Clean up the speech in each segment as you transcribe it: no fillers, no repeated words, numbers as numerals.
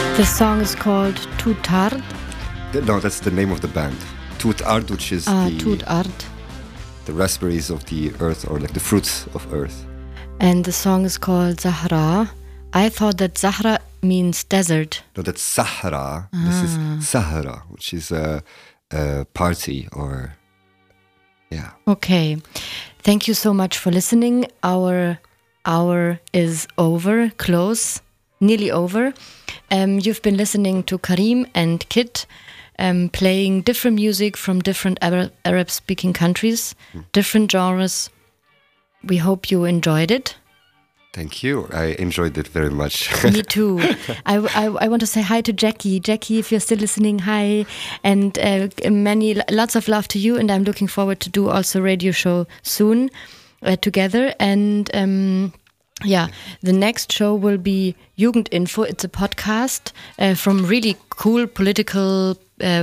The song is called Tut Ard. No, that's the name of the band. Tut Ard, which is Tut Ard. the raspberries of the earth, or like the fruits of earth. And the song is called Zahra. I thought that Zahra means desert. No, that's Sahara. This is Sahara, which is a party, or yeah. Okay. Thank you so much for listening. Our hour is over, close, nearly over. You've been listening to Karim and Kit playing different music from different Arab-speaking countries, different genres. We hope you enjoyed it. Thank you. I enjoyed it very much. Me too. I want to say hi to Jackie. Jackie, if you're still listening, hi. And lots of love to you. And I'm looking forward to do also a radio show soon together. And the next show will be Jugendinfo. It's a podcast from really cool political,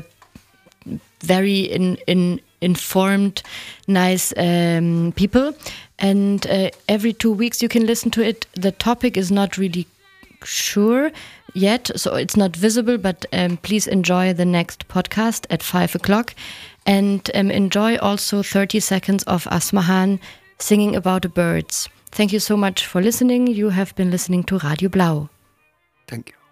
very informed, nice people. And every 2 weeks you can listen to it. The topic is not really sure yet, so it's not visible, but please enjoy the next podcast at 5 o'clock. And enjoy also 30 seconds of Asmahan singing about the birds. Thank you so much for listening. You have been listening to Radio Blau. Thank you.